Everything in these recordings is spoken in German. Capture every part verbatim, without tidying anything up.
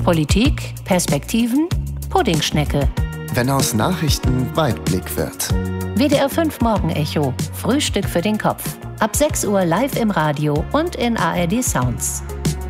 Politik, Perspektiven, Puddingschnecke. Wenn aus Nachrichten Weitblick wird. W D R fünf Morgenecho. Frühstück für den Kopf. Ab sechs Uhr live im Radio und in A R D Sounds.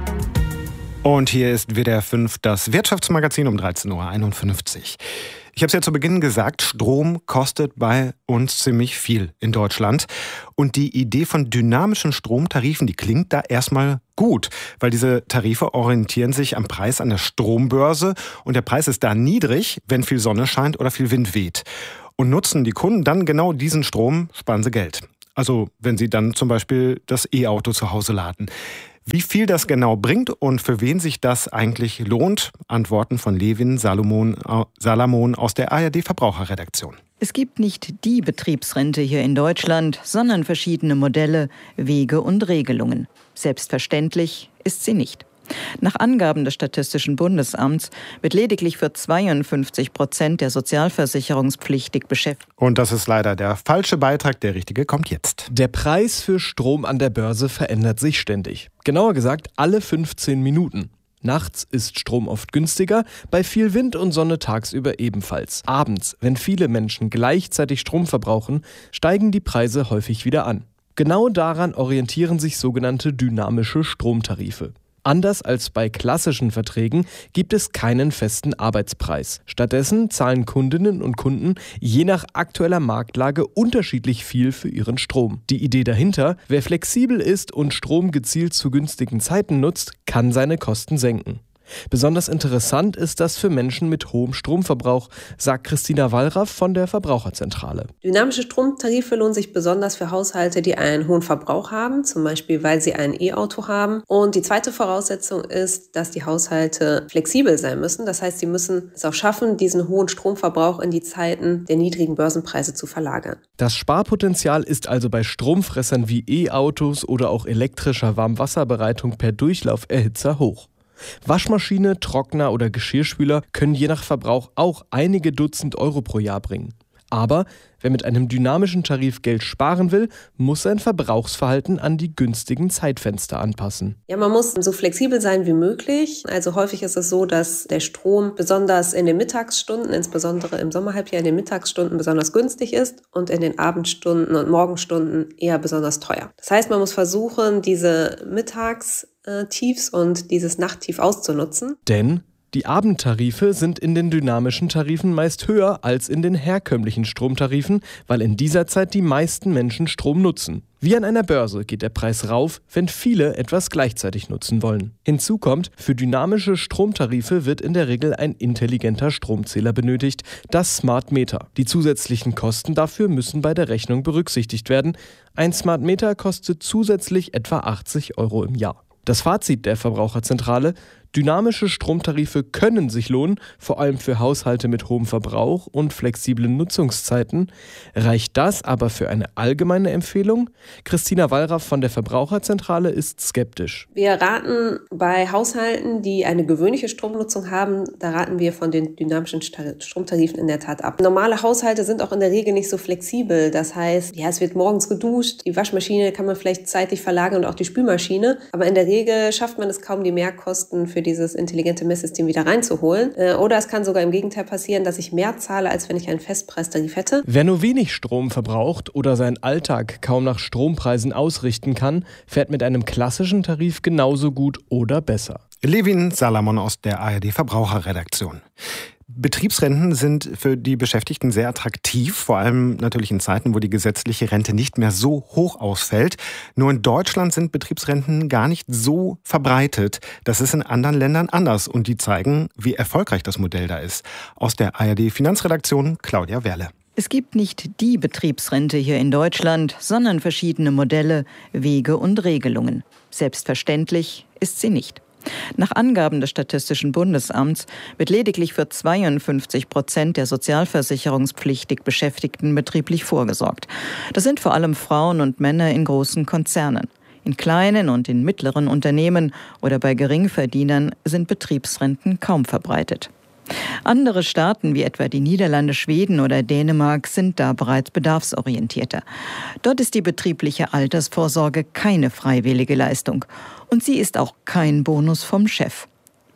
Und hier ist W D R fünf, das Wirtschaftsmagazin um dreizehn Uhr einundfünfzig. Ich habe es ja zu Beginn gesagt, Strom kostet bei uns ziemlich viel in Deutschland. Und die Idee von dynamischen Stromtarifen, die klingt da erstmal gut, weil diese Tarife orientieren sich am Preis an der Strombörse und der Preis ist da niedrig, wenn viel Sonne scheint oder viel Wind weht. Und nutzen die Kunden dann genau diesen Strom, sparen sie Geld. Also wenn sie dann zum Beispiel das E-Auto zu Hause laden. Wie viel das genau bringt und für wen sich das eigentlich lohnt? Antworten von Levin Salomon, Salamon aus der A R D Verbraucherredaktion. Es gibt nicht die Betriebsrente hier in Deutschland, sondern verschiedene Modelle, Wege und Regelungen. Selbstverständlich ist sie nicht. Nach Angaben des Statistischen Bundesamts wird lediglich für zweiundfünfzig Prozent der sozialversicherungspflichtig beschäftigt. Und das ist leider der falsche Beitrag, der richtige kommt jetzt. Der Preis für Strom an der Börse verändert sich ständig. Genauer gesagt alle fünfzehn Minuten. Nachts ist Strom oft günstiger, bei viel Wind und Sonne tagsüber ebenfalls. Abends, wenn viele Menschen gleichzeitig Strom verbrauchen, steigen die Preise häufig wieder an. Genau daran orientieren sich sogenannte dynamische Stromtarife. Anders als bei klassischen Verträgen gibt es keinen festen Arbeitspreis. Stattdessen zahlen Kundinnen und Kunden je nach aktueller Marktlage unterschiedlich viel für ihren Strom. Die Idee dahinter: Wer flexibel ist und Strom gezielt zu günstigen Zeiten nutzt, kann seine Kosten senken. Besonders interessant ist das für Menschen mit hohem Stromverbrauch, sagt Christina Wallraff von der Verbraucherzentrale. Dynamische Stromtarife lohnen sich besonders für Haushalte, die einen hohen Verbrauch haben, zum Beispiel weil sie ein E-Auto haben. Und die zweite Voraussetzung ist, dass die Haushalte flexibel sein müssen. Das heißt, sie müssen es auch schaffen, diesen hohen Stromverbrauch in die Zeiten der niedrigen Börsenpreise zu verlagern. Das Sparpotenzial ist also bei Stromfressern wie E-Autos oder auch elektrischer Warmwasserbereitung per Durchlauferhitzer hoch. Waschmaschine, Trockner oder Geschirrspüler können je nach Verbrauch auch einige Dutzend Euro pro Jahr bringen. Aber wer mit einem dynamischen Tarif Geld sparen will, muss sein Verbrauchsverhalten an die günstigen Zeitfenster anpassen. Ja, man muss so flexibel sein wie möglich. Also häufig ist es so, dass der Strom besonders in den Mittagsstunden, insbesondere im Sommerhalbjahr in den Mittagsstunden besonders günstig ist und in den Abendstunden und Morgenstunden eher besonders teuer. Das heißt, man muss versuchen, diese Mittagstiefs und dieses Nachttief auszunutzen. Denn die Abendtarife sind in den dynamischen Tarifen meist höher als in den herkömmlichen Stromtarifen, weil in dieser Zeit die meisten Menschen Strom nutzen. Wie an einer Börse geht der Preis rauf, wenn viele etwas gleichzeitig nutzen wollen. Hinzu kommt, für dynamische Stromtarife wird in der Regel ein intelligenter Stromzähler benötigt, das Smart Meter. Die zusätzlichen Kosten dafür müssen bei der Rechnung berücksichtigt werden. Ein Smart Meter kostet zusätzlich etwa achtzig Euro im Jahr. Das Fazit der Verbraucherzentrale: Dynamische Stromtarife können sich lohnen, vor allem für Haushalte mit hohem Verbrauch und flexiblen Nutzungszeiten. Reicht das aber für eine allgemeine Empfehlung? Christina Wallraff von der Verbraucherzentrale ist skeptisch. Wir raten bei Haushalten, die eine gewöhnliche Stromnutzung haben, da raten wir von den dynamischen Stromtarifen in der Tat ab. Normale Haushalte sind auch in der Regel nicht so flexibel. Das heißt, ja, es wird morgens geduscht, die Waschmaschine kann man vielleicht zeitlich verlagern und auch die Spülmaschine. Aber in der Regel schafft man es kaum, die Mehrkosten für dieses intelligente Messsystem wieder reinzuholen. Oder es kann sogar im Gegenteil passieren, dass ich mehr zahle, als wenn ich einen Festpreistarif hätte. Wer nur wenig Strom verbraucht oder seinen Alltag kaum nach Strompreisen ausrichten kann, fährt mit einem klassischen Tarif genauso gut oder besser. Levin Salamon aus der A R D Verbraucherredaktion. Betriebsrenten sind für die Beschäftigten sehr attraktiv, vor allem natürlich in Zeiten, wo die gesetzliche Rente nicht mehr so hoch ausfällt. Nur in Deutschland sind Betriebsrenten gar nicht so verbreitet. Das ist in anderen Ländern anders und die zeigen, wie erfolgreich das Modell da ist. Aus der A R D Finanzredaktion Claudia Werle. Es gibt nicht die Betriebsrente hier in Deutschland, sondern verschiedene Modelle, Wege und Regelungen. Selbstverständlich ist sie nicht. Nach Angaben des Statistischen Bundesamts wird lediglich für zweiundfünfzig Prozent der sozialversicherungspflichtig Beschäftigten betrieblich vorgesorgt. Das sind vor allem Frauen und Männer in großen Konzernen. In kleinen und in mittleren Unternehmen oder bei Geringverdienern sind Betriebsrenten kaum verbreitet. Andere Staaten wie etwa die Niederlande, Schweden oder Dänemark sind da bereits bedarfsorientierter. Dort ist die betriebliche Altersvorsorge keine freiwillige Leistung und sie ist auch kein Bonus vom Chef.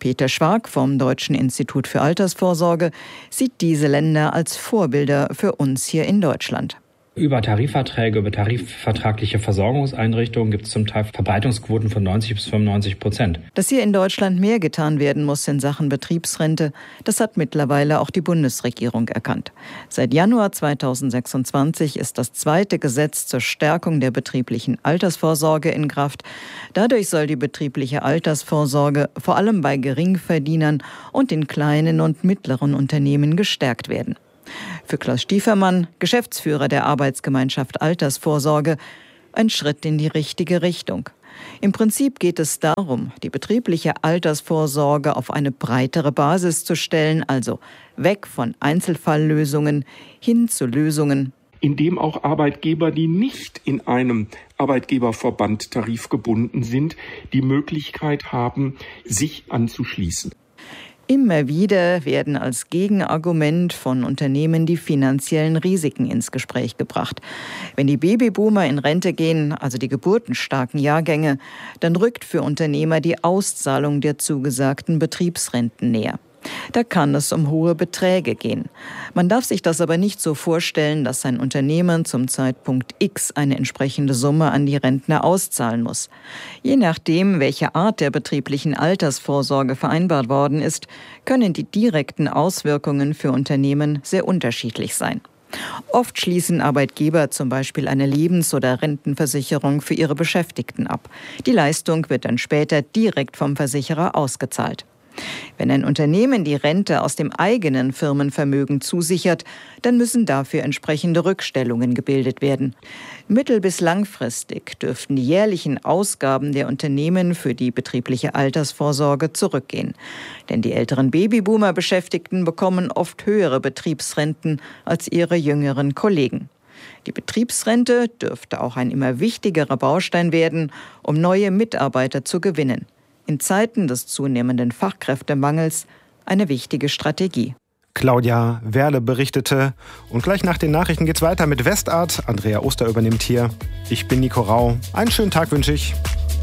Peter Schwag vom Deutschen Institut für Altersvorsorge sieht diese Länder als Vorbilder für uns hier in Deutschland. Über Tarifverträge, über tarifvertragliche Versorgungseinrichtungen gibt es zum Teil Verbreitungsquoten von neunzig bis fünfundneunzig Prozent. Dass hier in Deutschland mehr getan werden muss in Sachen Betriebsrente, das hat mittlerweile auch die Bundesregierung erkannt. Seit Januar zweitausendsechsundzwanzig ist das zweite Gesetz zur Stärkung der betrieblichen Altersvorsorge in Kraft. Dadurch soll die betriebliche Altersvorsorge vor allem bei Geringverdienern und in kleinen und mittleren Unternehmen gestärkt werden. Für Klaus Stiefermann, Geschäftsführer der Arbeitsgemeinschaft Altersvorsorge, ein Schritt in die richtige Richtung. Im Prinzip geht es darum, die betriebliche Altersvorsorge auf eine breitere Basis zu stellen, also weg von Einzelfalllösungen hin zu Lösungen, indem auch Arbeitgeber, die nicht in einem Arbeitgeberverband tarifgebunden sind, die Möglichkeit haben, sich anzuschließen. Immer wieder werden als Gegenargument von Unternehmen die finanziellen Risiken ins Gespräch gebracht. Wenn die Babyboomer in Rente gehen, also die geburtenstarken Jahrgänge, dann rückt für Unternehmer die Auszahlung der zugesagten Betriebsrenten näher. Da kann es um hohe Beträge gehen. Man darf sich das aber nicht so vorstellen, dass ein Unternehmen zum Zeitpunkt X eine entsprechende Summe an die Rentner auszahlen muss. Je nachdem, welche Art der betrieblichen Altersvorsorge vereinbart worden ist, können die direkten Auswirkungen für Unternehmen sehr unterschiedlich sein. Oft schließen Arbeitgeber zum Beispiel eine Lebens- oder Rentenversicherung für ihre Beschäftigten ab. Die Leistung wird dann später direkt vom Versicherer ausgezahlt. Wenn ein Unternehmen die Rente aus dem eigenen Firmenvermögen zusichert, dann müssen dafür entsprechende Rückstellungen gebildet werden. Mittel- bis langfristig dürften die jährlichen Ausgaben der Unternehmen für die betriebliche Altersvorsorge zurückgehen. Denn die älteren Babyboomer-Beschäftigten bekommen oft höhere Betriebsrenten als ihre jüngeren Kollegen. Die Betriebsrente dürfte auch ein immer wichtigerer Baustein werden, um neue Mitarbeiter zu gewinnen. In Zeiten des zunehmenden Fachkräftemangels eine wichtige Strategie. Claudia Werle berichtete. Und gleich nach den Nachrichten geht's weiter mit Westart. Andrea Oster übernimmt hier. Ich bin Nico Rau. Einen schönen Tag wünsche ich.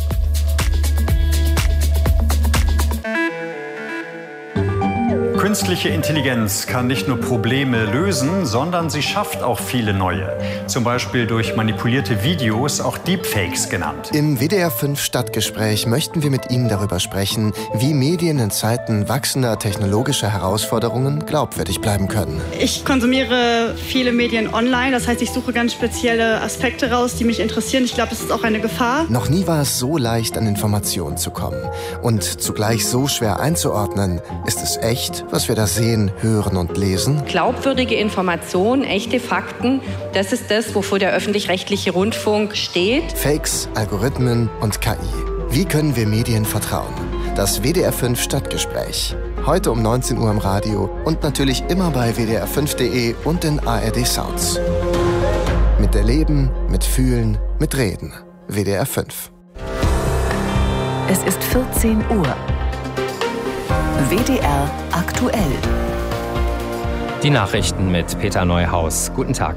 Künstliche Intelligenz kann nicht nur Probleme lösen, sondern sie schafft auch viele neue. Zum Beispiel durch manipulierte Videos, auch Deepfakes genannt. Im W D R fünf Stadtgespräch möchten wir mit Ihnen darüber sprechen, wie Medien in Zeiten wachsender technologischer Herausforderungen glaubwürdig bleiben können. Ich konsumiere viele Medien online, das heißt, ich suche ganz spezielle Aspekte raus, die mich interessieren. Ich glaube, das ist auch eine Gefahr. Noch nie war es so leicht, an Informationen zu kommen. Und zugleich so schwer einzuordnen, ist es echt, was wir da sehen, hören und lesen? Glaubwürdige Informationen, echte Fakten, das ist das, wofür der öffentlich-rechtliche Rundfunk steht. Fakes, Algorithmen und K I. Wie können wir Medien vertrauen? Das W D R fünf Stadtgespräch. Heute um neunzehn Uhr im Radio und natürlich immer bei w d r fünf punkt d e und in A R D Sounds. Mit Erleben, mit Fühlen, mit Reden. W D R fünf. Es ist vierzehn Uhr. W D R aktuell. Die Nachrichten mit Peter Neuhaus. Guten Tag.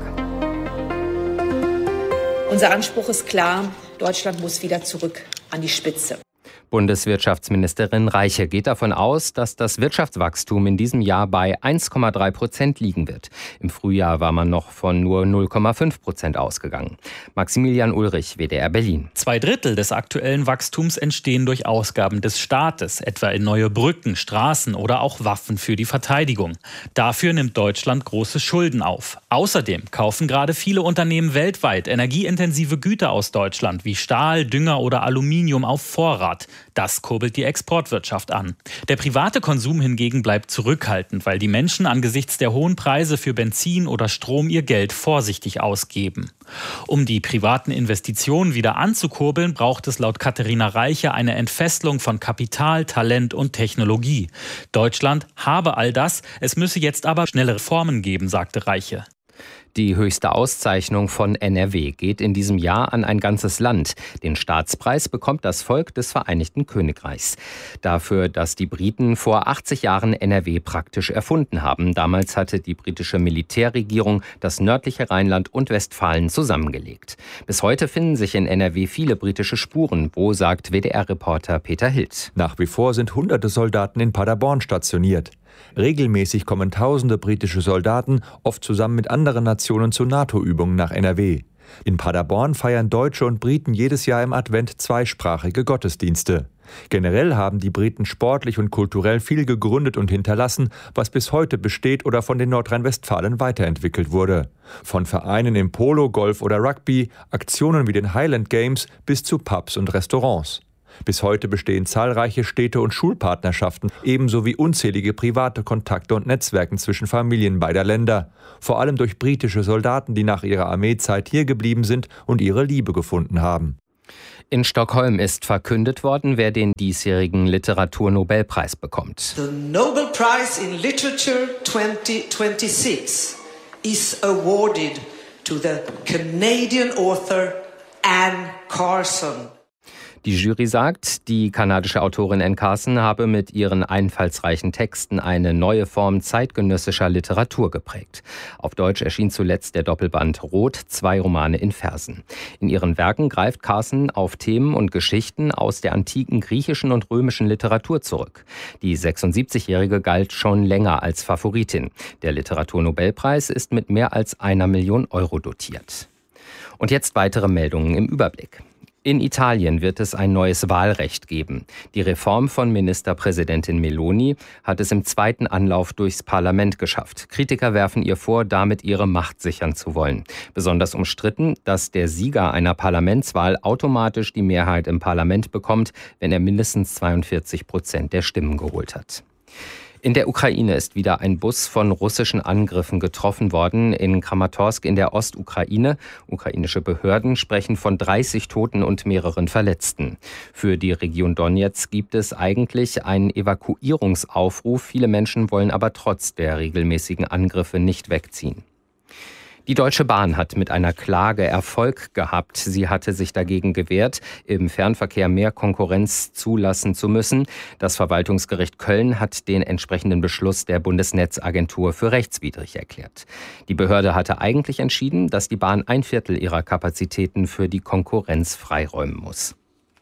Unser Anspruch ist klar, Deutschland muss wieder zurück an die Spitze. Bundeswirtschaftsministerin Reiche geht davon aus, dass das Wirtschaftswachstum in diesem Jahr bei eins Komma drei Prozent liegen wird. Im Frühjahr war man noch von nur null Komma fünf Prozent ausgegangen. Maximilian Ulrich, W D R Berlin. Zwei Drittel des aktuellen Wachstums entstehen durch Ausgaben des Staates, etwa in neue Brücken, Straßen oder auch Waffen für die Verteidigung. Dafür nimmt Deutschland große Schulden auf. Außerdem kaufen gerade viele Unternehmen weltweit energieintensive Güter aus Deutschland, wie Stahl, Dünger oder Aluminium auf Vorrat. Das kurbelt die Exportwirtschaft an. Der private Konsum hingegen bleibt zurückhaltend, weil die Menschen angesichts der hohen Preise für Benzin oder Strom ihr Geld vorsichtig ausgeben. Um die privaten Investitionen wieder anzukurbeln, braucht es laut Katharina Reiche eine Entfesselung von Kapital, Talent und Technologie. Deutschland habe all das, es müsse jetzt aber schnelle Reformen geben, sagte Reiche. Die höchste Auszeichnung von N R W geht in diesem Jahr an ein ganzes Land. Den Staatspreis bekommt das Volk des Vereinigten Königreichs. Dafür, dass die Briten vor achtzig Jahren N R W praktisch erfunden haben. Damals hatte die britische Militärregierung das nördliche Rheinland und Westfalen zusammengelegt. Bis heute finden sich in N R W viele britische Spuren. Wo, sagt W D R-Reporter Peter Hild. Nach wie vor sind hunderte Soldaten in Paderborn stationiert. Regelmäßig kommen tausende britische Soldaten, oft zusammen mit anderen Nationen, zu NATO-Übungen nach N R W. In Paderborn feiern Deutsche und Briten jedes Jahr im Advent zweisprachige Gottesdienste. Generell haben die Briten sportlich und kulturell viel gegründet und hinterlassen, was bis heute besteht oder von den Nordrhein-Westfalen weiterentwickelt wurde. Von Vereinen im Polo, Golf oder Rugby, Aktionen wie den Highland Games bis zu Pubs und Restaurants. Bis heute bestehen zahlreiche Städte- und Schulpartnerschaften, ebenso wie unzählige private Kontakte und Netzwerke zwischen Familien beider Länder. Vor allem durch britische Soldaten, die nach ihrer Armeezeit hier geblieben sind und ihre Liebe gefunden haben. In Stockholm ist verkündet worden, wer den diesjährigen Literaturnobelpreis bekommt. The Nobel Prize in Literature twenty twenty-six is awarded to the Canadian author Anne Carson. Die Jury sagt, die kanadische Autorin Anne Carson habe mit ihren einfallsreichen Texten eine neue Form zeitgenössischer Literatur geprägt. Auf Deutsch erschien zuletzt der Doppelband Rot, zwei Romane in Versen. In ihren Werken greift Carson auf Themen und Geschichten aus der antiken griechischen und römischen Literatur zurück. Die sechsundsiebzigjährige galt schon länger als Favoritin. Der Literaturnobelpreis ist mit mehr als einer Million Euro dotiert. Und jetzt weitere Meldungen im Überblick. In Italien wird es ein neues Wahlrecht geben. Die Reform von Ministerpräsidentin Meloni hat es im zweiten Anlauf durchs Parlament geschafft. Kritiker werfen ihr vor, damit ihre Macht sichern zu wollen. Besonders umstritten, dass der Sieger einer Parlamentswahl automatisch die Mehrheit im Parlament bekommt, wenn er mindestens zweiundvierzig Prozent der Stimmen geholt hat. In der Ukraine ist wieder ein Bus von russischen Angriffen getroffen worden in Kramatorsk in der Ostukraine. Ukrainische Behörden sprechen von dreißig Toten und mehreren Verletzten. Für die Region Donetsk gibt es eigentlich einen Evakuierungsaufruf. Viele Menschen wollen aber trotz der regelmäßigen Angriffe nicht wegziehen. Die Deutsche Bahn hat mit einer Klage Erfolg gehabt. Sie hatte sich dagegen gewehrt, im Fernverkehr mehr Konkurrenz zulassen zu müssen. Das Verwaltungsgericht Köln hat den entsprechenden Beschluss der Bundesnetzagentur für rechtswidrig erklärt. Die Behörde hatte eigentlich entschieden, dass die Bahn ein Viertel ihrer Kapazitäten für die Konkurrenz freiräumen muss.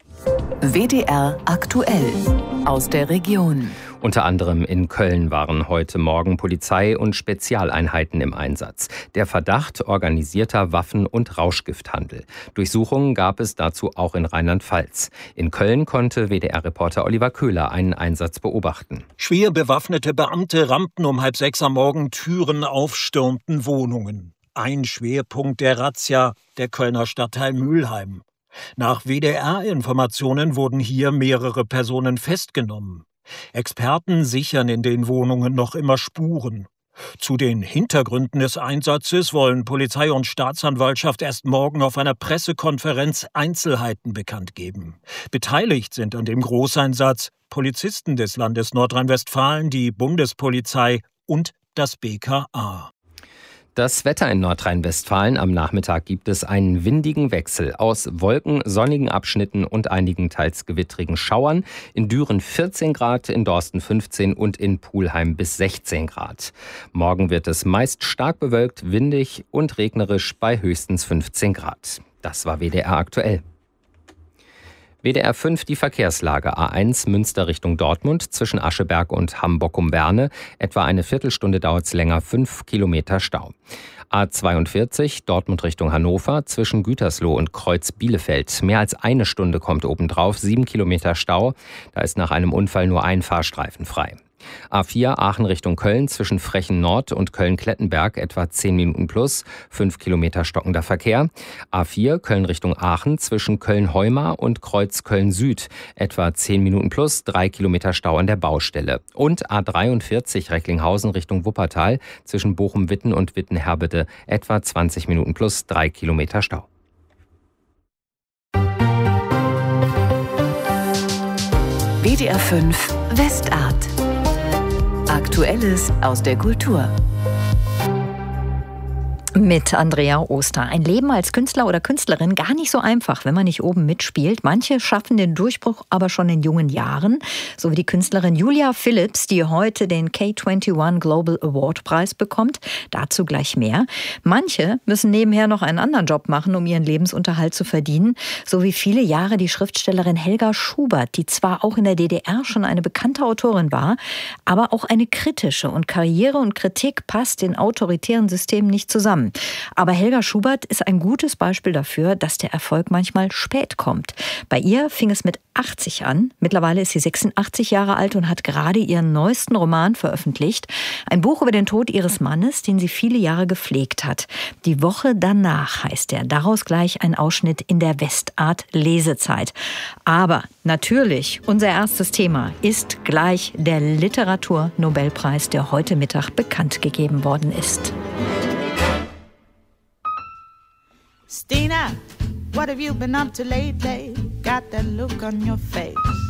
W D R aktuell aus der Region. Unter anderem in Köln waren heute Morgen Polizei und Spezialeinheiten im Einsatz. Der Verdacht organisierter Waffen- und Rauschgifthandel. Durchsuchungen gab es dazu auch in Rheinland-Pfalz. In Köln konnte W D R-Reporter Oliver Köhler einen Einsatz beobachten. Schwer bewaffnete Beamte rammten um halb sechs am Morgen Türen auf, stürmten Wohnungen. Ein Schwerpunkt der Razzia, der Kölner Stadtteil Mülheim. Nach W D R-Informationen wurden hier mehrere Personen festgenommen. Experten sichern in den Wohnungen noch immer Spuren. Zu den Hintergründen des Einsatzes wollen Polizei und Staatsanwaltschaft erst morgen auf einer Pressekonferenz Einzelheiten bekannt geben. Beteiligt sind an dem Großeinsatz Polizisten des Landes Nordrhein-Westfalen, die Bundespolizei und das B K A. Das Wetter in Nordrhein-Westfalen: Am Nachmittag gibt es einen windigen Wechsel aus Wolken, sonnigen Abschnitten und einigen teils gewittrigen Schauern. In Düren vierzehn Grad, in Dorsten fünfzehn und in Pulheim bis sechzehn Grad. Morgen wird es meist stark bewölkt, windig und regnerisch bei höchstens fünfzehn Grad. Das war W D R aktuell. W D R fünf, die Verkehrslage. A eins Münster Richtung Dortmund zwischen Ascheberg und Hamburg-um-Berne. Etwa eine Viertelstunde dauert es länger, fünf Kilometer Stau. A zweiundvierzig Dortmund Richtung Hannover zwischen Gütersloh und Kreuz Bielefeld. Mehr als eine Stunde kommt obendrauf, sieben Kilometer Stau. Da ist nach einem Unfall nur ein Fahrstreifen frei. A vier Aachen Richtung Köln zwischen Frechen Nord und Köln-Klettenberg etwa zehn Minuten plus, fünf Kilometer stockender Verkehr. A vier Köln Richtung Aachen zwischen Köln-Heumar und Kreuz Köln-Süd etwa zehn Minuten plus, drei Kilometer Stau an der Baustelle. Und A dreiundvierzig Recklinghausen Richtung Wuppertal zwischen Bochum-Witten und Witten-Herbede etwa zwanzig Minuten plus, drei Kilometer Stau. W D R fünf Westart. Aktuelles aus der Kultur. Mit Andrea Oster. Ein Leben als Künstler oder Künstlerin gar nicht so einfach, wenn man nicht oben mitspielt. Manche schaffen den Durchbruch aber schon in jungen Jahren. So wie die Künstlerin Julia Phillips, die heute den K einundzwanzig Global Award Preis bekommt. Dazu gleich mehr. Manche müssen nebenher noch einen anderen Job machen, um ihren Lebensunterhalt zu verdienen. So wie viele Jahre die Schriftstellerin Helga Schubert, die zwar auch in der D D R schon eine bekannte Autorin war, aber auch eine kritische. Und Karriere und Kritik passt den autoritären Systemen nicht zusammen. Aber Helga Schubert ist ein gutes Beispiel dafür, dass der Erfolg manchmal spät kommt. Bei ihr fing es mit achtzig an. Mittlerweile ist sie sechsundachtzig Jahre alt und hat gerade ihren neuesten Roman veröffentlicht. Ein Buch über den Tod ihres Mannes, den sie viele Jahre gepflegt hat. Die Woche danach heißt er. Daraus gleich ein Ausschnitt in der Westart Lesezeit. Aber natürlich, unser erstes Thema ist gleich der Literaturnobelpreis, der heute Mittag bekannt gegeben worden ist. Stina, what have you been up to lately? Got that look on your face.